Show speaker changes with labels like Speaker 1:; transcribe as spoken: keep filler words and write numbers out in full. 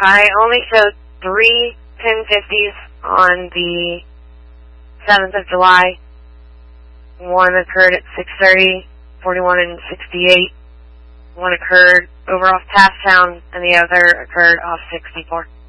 Speaker 1: I only showed three ten fifties on the seventh of July. One occurred at six thirty, forty-one and sixty-eight. One occurred over off Tasstown, and the other occurred off sixty-four.